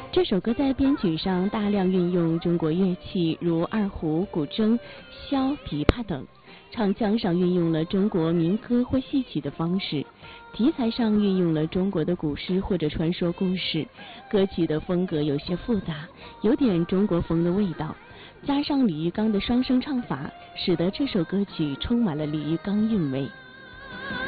这首歌在编曲上大量运用中国乐器，如二胡、古筝、箫、琵琶等；唱腔上运用了中国民歌或戏曲的方式；题材上运用了中国的古诗或者传说故事。歌曲的风格有些复杂，有点中国风的味道。加上李玉刚的双声唱法，使得这首歌曲充满了李玉刚韵味。